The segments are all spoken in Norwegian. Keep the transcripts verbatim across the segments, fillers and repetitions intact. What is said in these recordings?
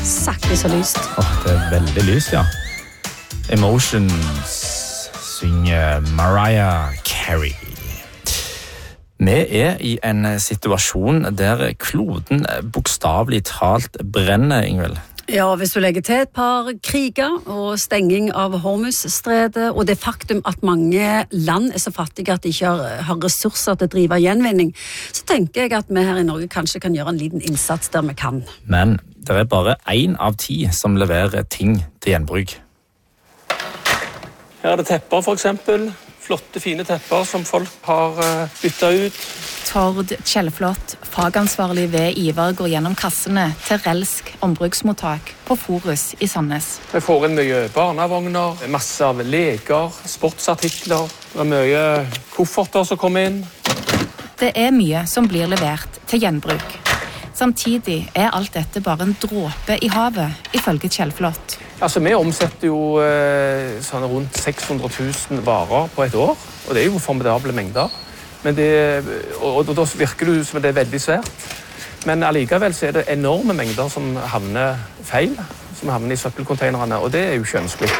sakke så lyst. Åh, det er veldig lyst, ja. Emotions synger Mariah Carey. Vi er i en situasjon der kloden bokstavelig talt brenner, Ingvild. Ja, hvis du legger til et par kriger og stenging av Hormuzstredet, og det faktum at mange land er så fattige at de ikke har, har ressurser til å drive gjenvinning, så tenker jeg at vi her i Norge kanskje kan gjøre en liten innsats der vi kan. Men det er bare en av ti som leverer ting til gjenbruk. Her er det tepper, for eksempel. Flotte, fine tepper som folk har byttet ut. Tord Kjellflot, fagansvarlig ved Ivar, går gjennom kassene til Relsk ombruksmottak på Forus i Sandnes. Vi får inn mye barnevogner, masse av leker, sportsartikler. Det er mye kofferter som kommer inn. Det er mye som blir levert til gjenbruk. Samtidig er alt dette bare en dråpe i havet, ifølge Kjellflot. Altså, vi omsetter jo eh, sånn rundt seks hundre tusen varer på et år, og det er jo formidable mengder. Men det, og, og da virker det som det er veldig svært. Men allikevel så er det enorme mengder som havner feil, som havner i søppelkonteinerne, og det er jo ikke ønskelig.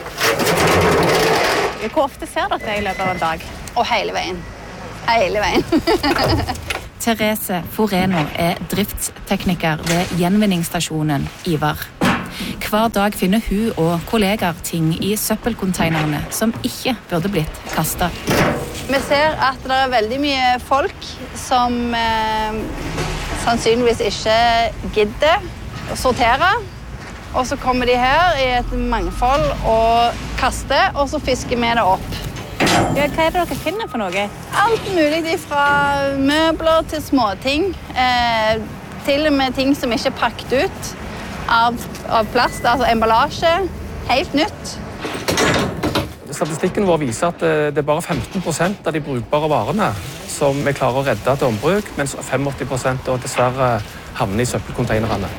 Hvor ofte ser dere i løpet av en dag? Og hele veien. Hele veien. Therese Foreno er driftstekniker ved gjenvinningsstasjonen Ivar. Hver dag finner hun og kollegaer ting i søppelkonteinerne som ikke burde blitt kastet. Vi ser at det er veldig mye folk som eh, sannsynligvis ikke gidder å sortere. Og så kommer de her i et mangfold og kaster, og så fisker vi det opp. Ja, hva er det dere finner for noe? Alt mulig fra møbler til småting, eh, til og med ting som ikke er pakket ut av, av plast, altså emballasje, helt nytt. Statistikken vår viser at det er bare femten prosent av de brukbare varene som vi klarer å redde til ombruk, mens femogåtti prosent dessverre havner i søppelkonteinerne.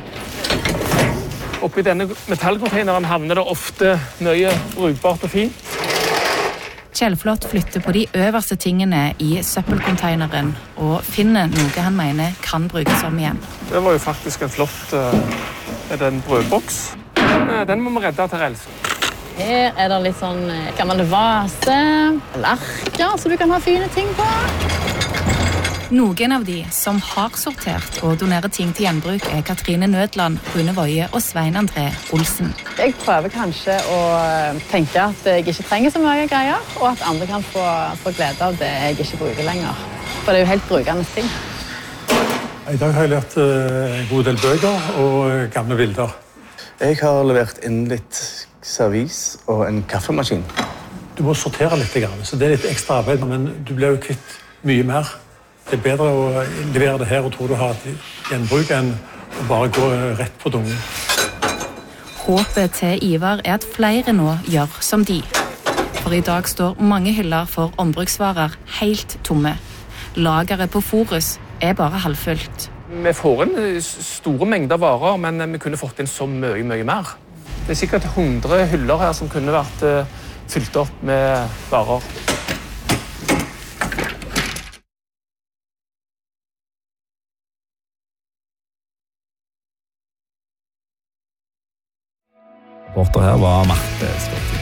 Oppi denne metallkonteineren havner det ofte mye brukbart og fint. Kjellflot flytter på de øverste tingene i søppelkonteineren og finner noe han mener kan brukes om igjen. Det var jo faktisk en flott uh, den brødboks. Den må vi redde til Relsk. Her er det litt sånn gammel vase, larker, så du kan ha fine ting på. Noen av de som har sortert og donerer ting til gjenbruk er Katrine Nødland, Rune Woie og Svein André Olsen. Jeg prøver kanskje å tenke at jeg ikke trenger så mye greier, og at andre kan få, få glede av det jeg ikke bruker lenger. For det er jo helt brukende ting. I dag har jeg lært en god del bøker og gamle bilder. Jeg har levert inn litt servis og en kaffemaskin. Du må sortere litt, så det er litt ekstra arbeid, men du blir jo kvitt mye mer. Det er bedre å levere det her og tro du har et gjenbruk enn å bare gå rett på dungen. Håpet til Ivar er at flere nå gjør som de. For i dag står mange hyller for ombruksvarer helt tomme. Lageret på Forus er bare halvfullt. Vi får inn store mengder varer, men vi kunne fått inn så mye, mye mer. Det er sikkert hundre hyller her som kunne vært fylt opp med varer. Reporter her var Marte Stortin.